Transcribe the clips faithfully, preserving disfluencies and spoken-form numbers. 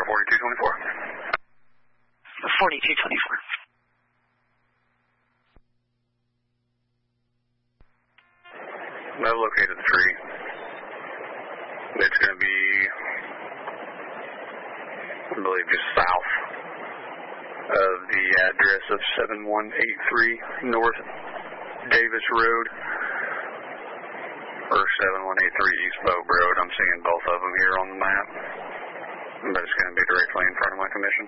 forty-two twenty-four. forty-two twenty-four. I've located the tree. It's going to be, I believe, just south of the address of seven one eight three North Davis Road, or seven one eight three East Bogue Road. I'm seeing both of them here on the map, but it's going to be directly in front of my commission.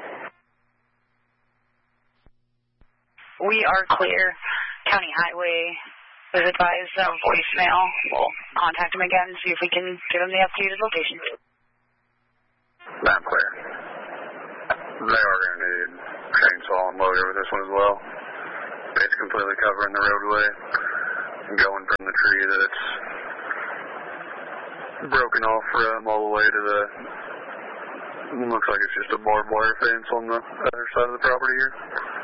We are clear. County Highway was advised of voicemail. We'll contact him again and see if we can give him the updated location. I'm clear. They are going to need chainsaw and loader with this one as well. It's completely covering the roadway, going from the tree that it's broken off from all the way to the, looks like it's just a barbed wire fence on the other side of the property here.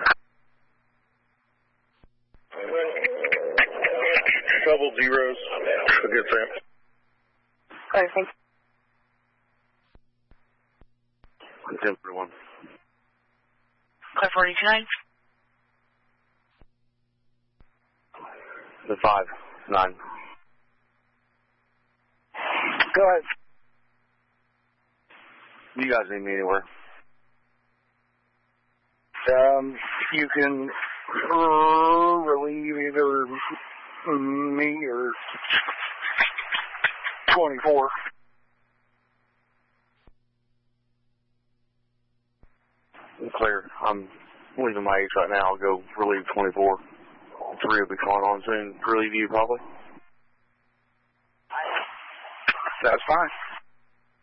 Couple zeros. Good, Sam. Perfect. ten forty-one. Clear forty-two nine. The five nine. Go ahead. You guys need me anywhere? Um, you can uh, relieve either me or twenty-four. Clear. I'm leaving my H right now. I'll go relieve twenty-four. Three will be calling on soon. Relieve you probably. That's fine.